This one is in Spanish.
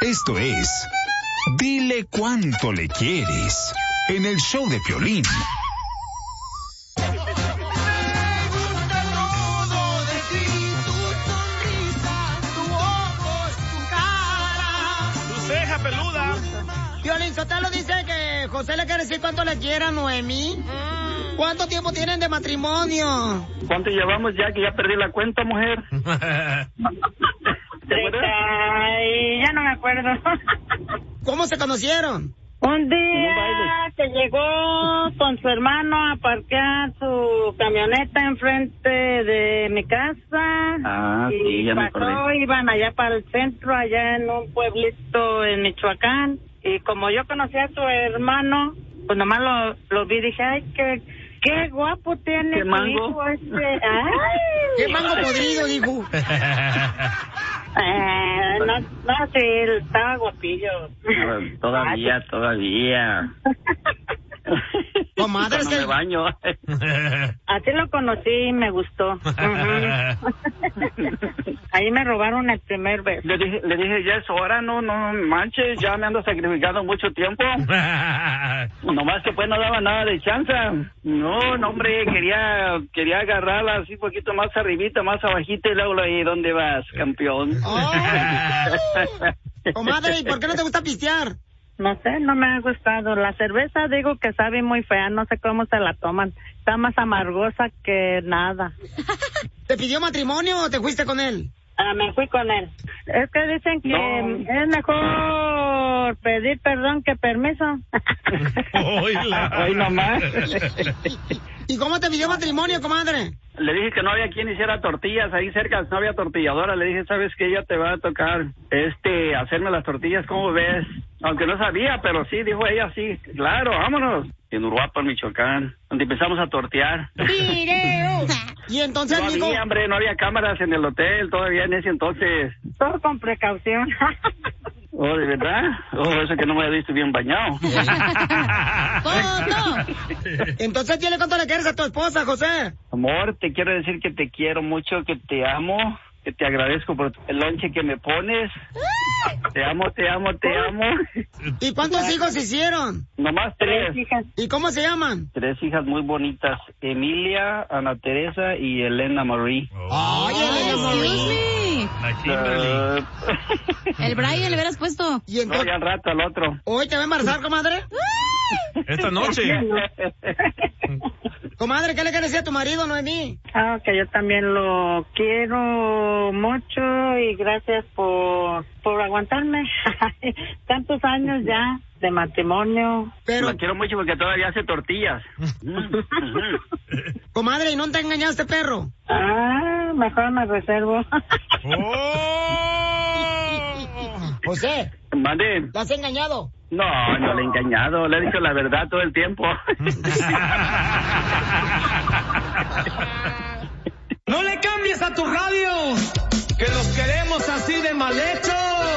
Esto es Dile Cuánto Le Quieres, en el show de Piolín. Peluda. Piolín Sotelo dice que José le quiere decir cuánto le quiere a Noemí. ¿Cuánto tiempo tienen de matrimonio? ¿Cuánto llevamos ya? Que ya perdí la cuenta, mujer. 30 y ya no me acuerdo. ¿Cómo se conocieron? Un día que llegó con su hermano a parquear su camioneta enfrente de mi casa. Ah, y sí, ya me pasó, acordé. iban allá para el centro, allá en un pueblito en Michoacán. Y como yo conocía a su hermano, pues nomás lo vi y dije, ay, qué guapo tiene ¿Qué su mango? hijo este. Ay. ¿Qué mango podrido, dijo? No, sí, estaba guapillo. Todavía. Comadre, Cuando me baño. Así lo conocí y me gustó. Ahí me robaron el primer beso. Le dije, ya es hora, no manches, ya me ando sacrificando mucho tiempo. Nomás que pues no daba nada de chance. No, hombre, quería agarrarla así un poquito más arribita, más abajita y luego ahí, ¿dónde vas, campeón? Oh. Comadre, ¿y por qué no te gusta pistear? No sé, no me ha gustado. La cerveza digo que sabe muy fea, no sé cómo se la toman. Está más amargosa que nada. ¿Te pidió matrimonio o te fuiste con él? Me fui con él. Es que dicen que es mejor pedir perdón que permiso. Hoy nomás. ¿Y cómo te pidió matrimonio, comadre? Le dije que no había quien hiciera tortillas ahí cerca, no había tortilladora. Le dije, ¿sabes qué? Ya te va a tocar hacerme las tortillas, ¿cómo ves? Aunque no sabía, pero sí, dijo ella, sí, claro, vámonos. En Uruapan, Michoacán, donde empezamos a tortear. ¡Video! Y entonces no había cámaras en el hotel todavía en ese entonces. Todo con precaución. Oh, ¿de verdad? Oh, eso que no me había visto bien bañado. Entonces, ¿qué le cuánto le quieres a tu esposa, José? Amor, te quiero decir que te quiero mucho, que te amo, que te agradezco por el lonche que me pones. Te amo. ¿Y cuántos hijos hicieron? Nomás 3. ¿Y cómo se llaman? 3 hijas muy bonitas. Emilia, Ana Teresa y Elena Marie. ¡Ay, Elena Marie! El Brian le hubieras puesto. ¿Y entonces? No, ya al rato, al otro. ¿Hoy te va a embarazar, comadre? Esta noche. Comadre, ¿qué le quieres decir a tu marido, Noemí? Que yo también lo quiero mucho y gracias por aguantarme. Tantos años ya de matrimonio. Pero lo quiero mucho porque todavía hace tortillas. Comadre, ¿y no te engañaste, perro? Mejor me reservo. José. Mande. ¿La has engañado? No le he engañado, le he dicho la verdad todo el tiempo. No le cambies a tu radio, que los queremos así de mal hecho.